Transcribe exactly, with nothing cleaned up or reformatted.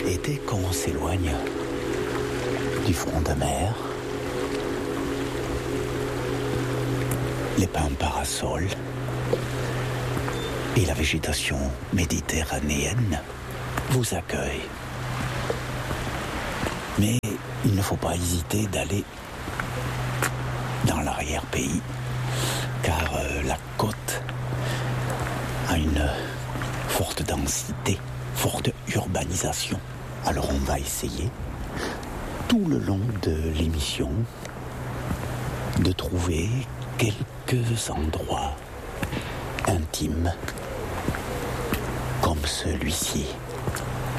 Et dès qu'on s'éloigne du front de mer, les pins parasols et la végétation méditerranéenne vous accueillent. Mais il ne faut pas hésiter d'aller dans l'arrière-pays, car euh, la côte a une forte densité, forte urbanisation. Alors on va essayer, tout le long de l'émission, de trouver quelques endroits intimes comme celui-ci.